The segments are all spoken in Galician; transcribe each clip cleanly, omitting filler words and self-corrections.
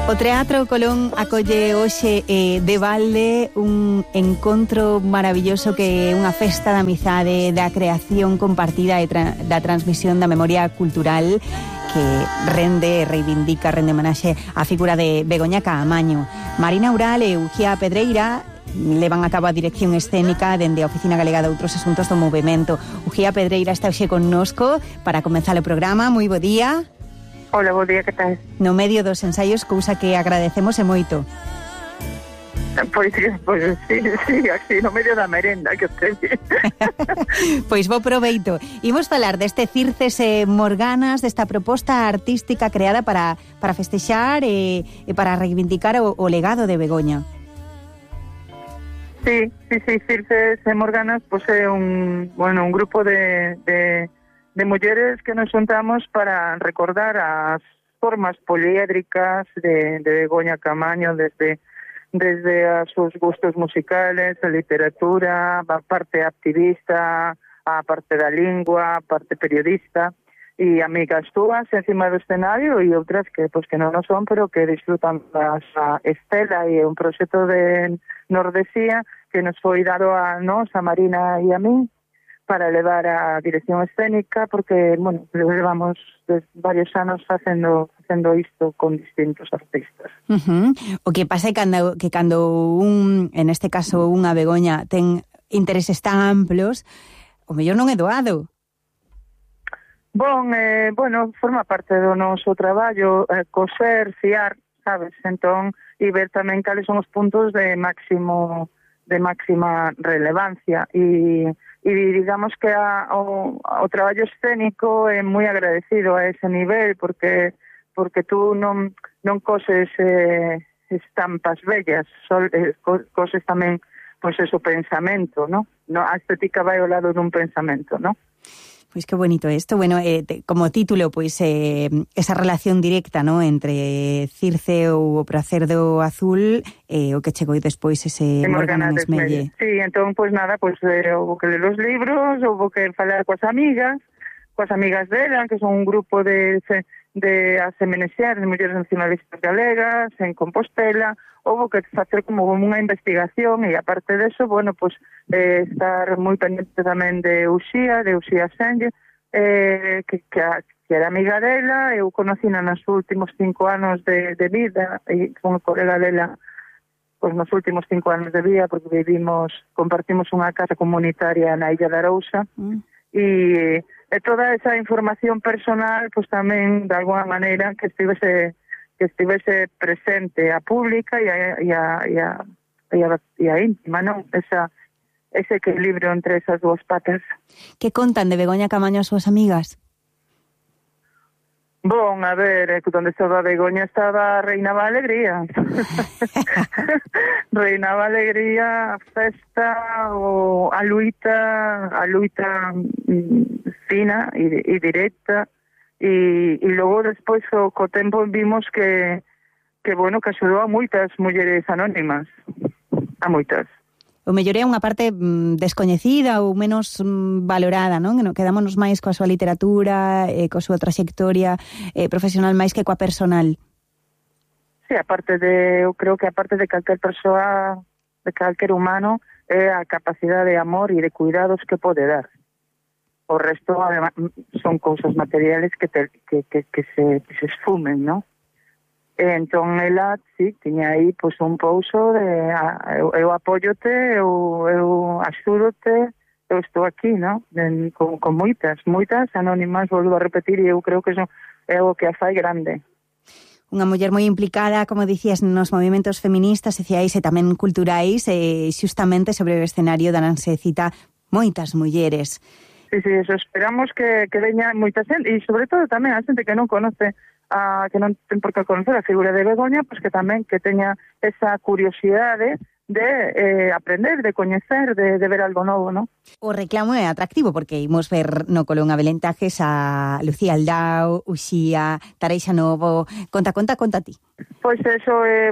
O Teatro Colón acolle hoxe de balde un encontro maravilloso que é unha festa da amizade, da creación compartida e da transmisión da memoria cultural que rende homenaxe á figura de Begoña Caamaño. Marina Ural e Uxía Pedreira levan a cabo a dirección escénica dende a Oficina Galega de Outros Asuntos do Movemento. Uxía Pedreira está hoxe connosco para comenzar o programa. Moi bo día. Hola, bo día, que tal? No medio dos ensaios, cousa que agradecemos e moito. Pois sí, así, no medio da merenda que teñe. Pois bo proveito. Imos falar deste Circes e Morganas, desta proposta artística creada para festexar e para reivindicar o legado de Begoña. Sí, Circes e Morganas, pois é un grupo de mulleres que nos juntamos para recordar as formas poliédricas de Begoña Caamaño desde os seus gustos musicales, a literatura, a parte activista, a parte da lingua, a parte periodista, e amigas túas encima do escenario e outras que non o son, pero que disfrutan a Estela e un proxecto de Nordesía que nos foi dado a nós, a Marina e a mí, para levar a dirección escénica, porque, levamos varios anos facendo isto con distintos artistas. O que pasa é que cando en este caso, unha Begoña ten intereses tan amplos, o mellor non é doado. Forma parte do noso traballo, coser, fiar, sabes? Entón, e ver tamén cales son os puntos de máxima relevancia e digamos que o traballo escénico é moi agradecido a ese nivel porque tú non coses estampas bellas, coses tamén pois o pensamento, ¿no? A estética vai ao lado dun pensamento, ¿no? Pois que bonito isto. Bueno, como título, pois esa relación directa, ¿no? Entre Circe ou o pracer do azul e o que chegou despois ese Morgana Desmelle. Sí, entón, houve que ler os libros, houve que falar coas amigas dela, que son un grupo de ASMNSR, de Mulleres Nacionalistas Galegas, en Compostela. Houve que facer como unha investigación e aparte deso, estar moi pendiente tamén de Uxía Senlle, que era amiga dela. Eu conocina nos últimos 5 anos de vida e como colega dela nos últimos 5 anos de vida, porque compartimos unha casa comunitaria na Illa de Arousa e toda esa información personal tamén de alguna maneira que estivese presente a pública e a íntima, non? Ese equilibrio entre esas dúas patas. Que contan de Begoña Caamaño as súas amigas? A ver, onde estaba Begoña estaba reinaba a alegría. Reinaba a alegría, a festa, a luita fina e directa. E logo despois co tempo vimos que axudou a moitas mulleres anónimas, a moitas. O mellor é unha parte descoñecida ou menos valorada, non? Quedámonos máis coa súa literatura, coa súa traxectoria profesional máis que coa personal. Sí, eu creo que aparte de calquer persoa, de calquer humano, é a capacidade de amor e de cuidados que pode dar. O resto, además, son cousas materiales que se esfumen, ¿no? Entón, ela, sí, tiña aí un pouso de eu apóyote, eu axúdote, eu estou aquí, ¿no? Con moitas anónimas, volvo a repetir, e eu creo que eso é o que a fai grande. Unha muller moi implicada, como dicías, nos movimentos feministas, sociais e tamén culturais, e xustamente sobre o escenario dananse cita moitas mulleres. Sí, eso esperamos que veña moita xente e sobre todo tamén a xente que non conoce, que non ten por que conocer a figura de Begoña, que tamén que teña esa curiosidade de aprender, de coñecer, de ver algo novo, ¿no? O reclamo é atractivo porque imos ver no Colón a Belén Tajes, a Lucía Aldao, Uxía, Tareixa Novo. Conta ti. Pois eso é,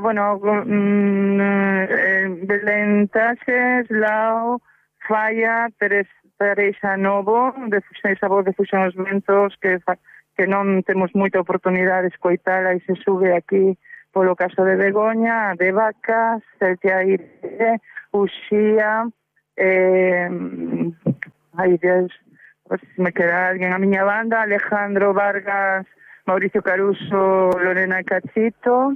Belén Tajes, Lao, Falla, Tareixa Novo, esa voz de Fusión os Ventos, que non temos moita oportunidade de escoitala e se sube aquí polo caso de Begoña, de Vacas, Celtiaire, Uxía, ai Deus, se me queda alguén, a miña banda, Alejandro Vargas, Mauricio Caruso, Lorena Cachito,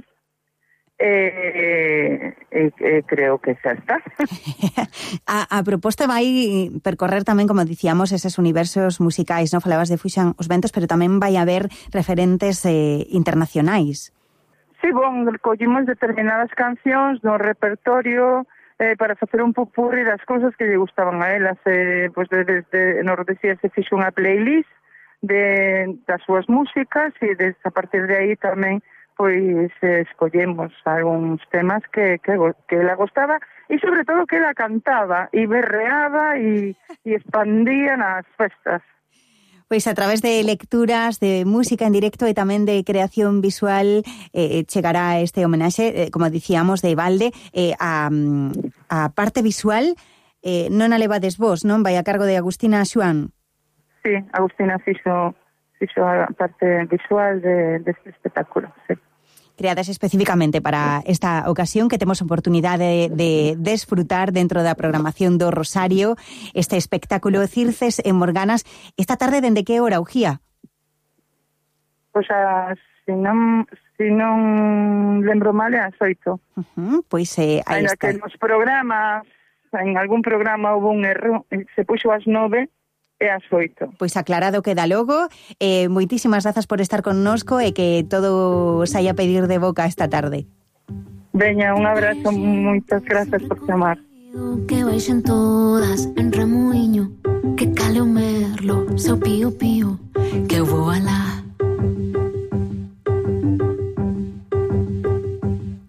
creo que xa está. A proposta vai percorrer tamén, como dicíamos, eses universos musicais, non? Falabas de Fuxan os Ventos, pero tamén vai haber referentes internacionais. Sí, collimos determinadas cancións no repertorio para facer un popurrí das cousas que lle gustaban a elas. Pois desde Nordesía se fixo unha playlist das súas músicas e a partir de aí tamén pois escollemos algúns temas que ela gostaba e sobre todo que ela cantaba e berreaba e expandía nas festas. Pois a través de lecturas, de música en directo e tamén de creación visual chegará este homenaxe, como dicíamos, de Valde. A parte visual non a levades vos, non? Vai a cargo de Agustina Xuan. Sí, Agustina fixo a parte visual deste espectáculo, sí. Creadas especificamente para esta ocasión, que temos oportunidade de desfrutar dentro da programación do Rosario, este espectáculo Circes en Morganas. Esta tarde, dende que hora, Uxía? Pois se non lembro mal, é as 8. Pois aí está. Que nos programas, en algún programa houve un erro, se puxo ás 9, e ás 8. Pois aclarado queda logo. Moitísimas grazas por estar connosco e que todo saia a pedir de boca esta tarde. Veña, un abrazo, moitas grazas por chamar. Que baixen todas en remuiño, que cale o merlo, seu pío pío, que eu vou alá.